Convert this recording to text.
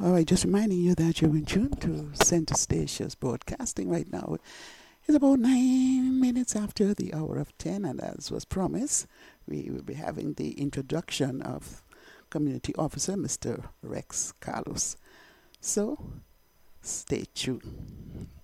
All right, just reminding you that you're in tune to Center Stations broadcasting right now. It's about 9 minutes after the hour of 10, and as was promised, we will be having the introduction of Community Officer Mr. Rex Carlos. So, stay tuned.